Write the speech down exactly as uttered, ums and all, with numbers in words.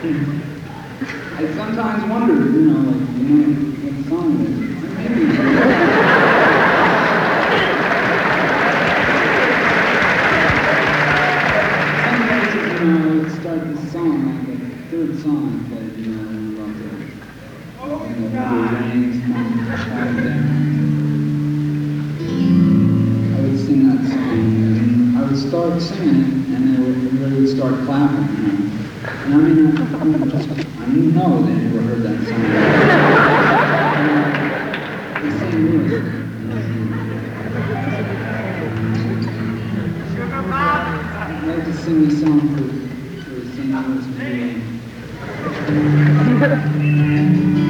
I sometimes wonder, you know, like, you know, what song it is. Maybe. Some places, you know, I would start the song, like the third song I played, you know, about the, you know, the rains coming down. I would sing that song, and I would start singing it, and then everybody would start clapping, you know. And I mean, I, I, just, I know they never heard that song. They sing Lewis. I'd like to sing this song for, for Saint Louis community.